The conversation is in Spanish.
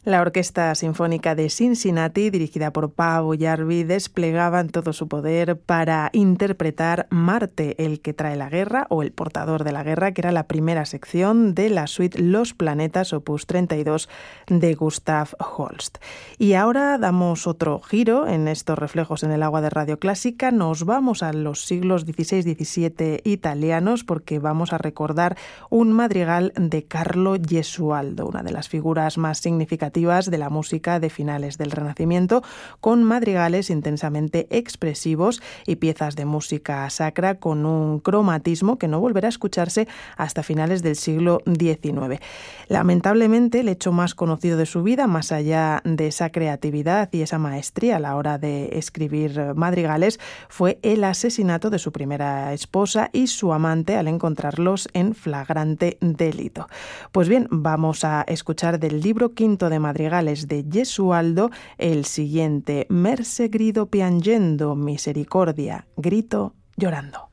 La Orquesta Sinfónica de Cincinnati, dirigida por Paavo Järvi, desplegaban todo su poder para interpretar Marte, el que trae la guerra, o el portador de la guerra, que era la primera sección de la suite Los Planetas, opus 32, de Gustav Holst. Y ahora damos otro giro en estos reflejos en el agua de Radio Clásica. Nos vamos a los siglos XVI-XVII italianos, porque vamos a recordar un madrigal de Carlo Gesualdo, una de las figuras más significativas de la música de finales del Renacimiento, con madrigales intensamente expresivos y piezas de música sacra con un cromatismo que no volverá a escucharse hasta finales del siglo XIX. Lamentablemente, el hecho más conocido de su vida, más allá de esa creatividad y esa maestría a la hora de escribir madrigales, fue el asesinato de su primera esposa y su amante al encontrarlos en flagrante delito. Pues bien, vamos a escuchar del libro quinto de madrigales de Gesualdo el siguiente: Merce grido piangendo, misericordia, grito llorando.